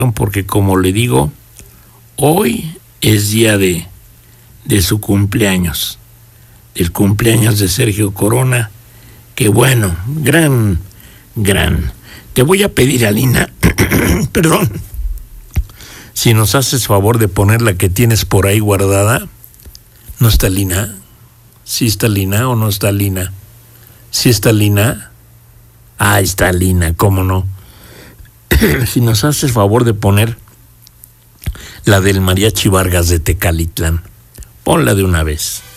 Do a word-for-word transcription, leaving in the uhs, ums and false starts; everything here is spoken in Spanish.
porque como le digo, hoy es día de, de su cumpleaños, del cumpleaños de Sergio Corona, que bueno, gran, gran. Te voy a pedir, Alina, perdón, si nos haces favor de poner la que tienes por ahí guardada. ¿No está Lina? ¿Sí está Lina o no está Lina? ¿Sí está Lina? Ah, está Lina, cómo no. Si nos haces favor de poner la del Mariachi Vargas de Tecalitlán, ponla de una vez.